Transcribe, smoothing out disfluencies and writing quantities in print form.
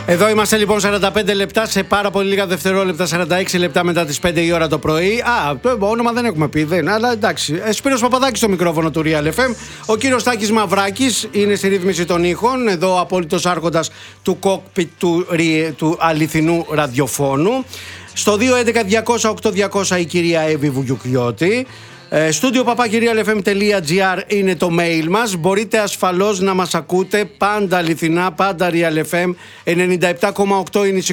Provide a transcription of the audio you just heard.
Εδώ είμαστε λοιπόν 45 λεπτά σε πάρα πολύ λίγα δευτερόλεπτα, 46 λεπτά μετά τις 5 η ώρα το πρωί. Το όνομα δεν έχουμε πει, αλλά εντάξει. Σπύρος Παπαδάκης στο μικρόφωνο του Real FM. Ο κύριος Τάκης Μαυράκης είναι στη ρύθμιση των ήχων. Εδώ ο απόλυτος άρχοντας του κόκπιτ του αληθινού ραδιοφώνου. Στο 211-200-8200 η κυρία Εύη Βουγιουκλιώτη. studio@realfm.gr είναι το mail μας. Μπορείτε ασφαλώς να μας ακούτε πάντα αληθινά, πάντα Real FM. 97,8 είναι η